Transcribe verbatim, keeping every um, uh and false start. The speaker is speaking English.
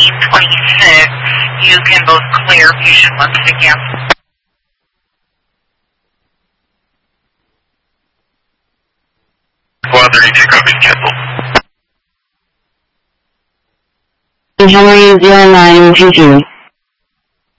eighteen twenty-six, you can both clear patient once again. one thirty-two copies cancel. Henry zero nine two two.